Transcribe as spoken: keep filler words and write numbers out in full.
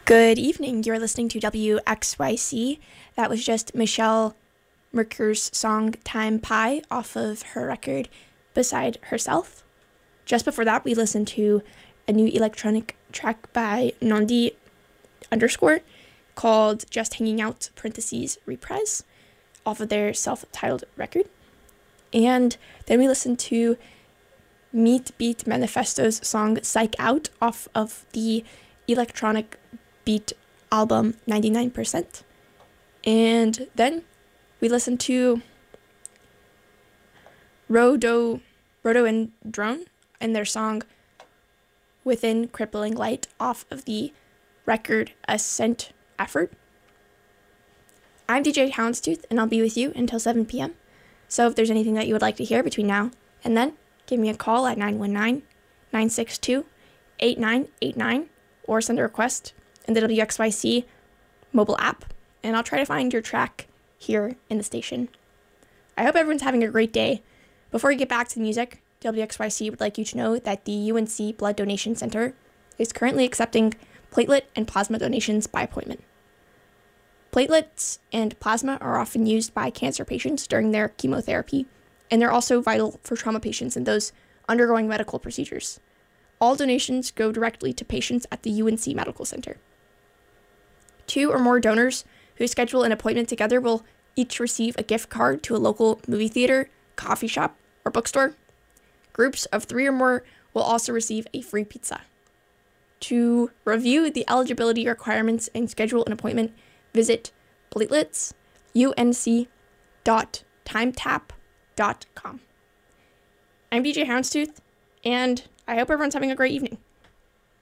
Good evening. You're listening to W X Y C. That was just Michelle Mercur's song Time Pie off of her record Beside Herself. Just before that, we listened to a new electronic track by Nondi underscore called Just Hanging Out, parentheses, reprise, off of their self-titled record. And then we listened to Meat Beat Manifesto's song Psych Out off of the electronic beat album ninety-nine percent. And then we listened to Rodo, Rodo and Drone and their song Within Crippling Light off of the record Ascent Effort. I'm D J Houndstooth, and I'll be with you until seven p.m. So if there's anything that you would like to hear between now and then, give me a call at nine one nine, nine six two, eight nine eight nine or send a request in the W X Y C mobile app, and I'll try to find your track here in the station. I hope everyone's having a great day. Before we get back to the music, W X Y C would like you to know that the U N C Blood Donation Center is currently accepting platelet and plasma donations by appointment. Platelets and plasma are often used by cancer patients during their chemotherapy, and they're also vital for trauma patients and those undergoing medical procedures. All donations go directly to patients at the U N C Medical Center. Two or more donors who schedule an appointment together will each receive a gift card to a local movie theater, coffee shop, or bookstore. Groups of three or more will also receive a free pizza. To review the eligibility requirements and schedule an appointment, visit platelets u n c dot timetap dot com. I'm D J Houndstooth, and I hope everyone's having a great evening.